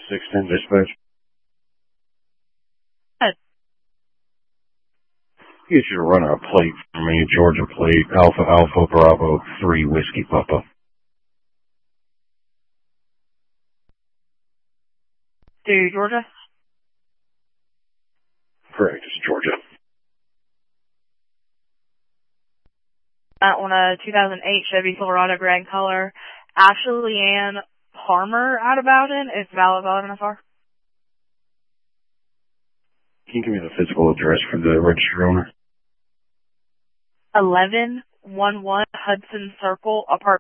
610 dispatch. Get you to run a plate for me, Georgia plate, Alpha Alpha Bravo 3 Whiskey Papa. To Georgia? Correct, it's Georgia. On a 2008 Chevy Silverado gray in color. Ashley Ann Palmer out of Bowden. It's valid in the car. Can you give me the physical address for the registered owner? 1111 Hudson Circle, apartment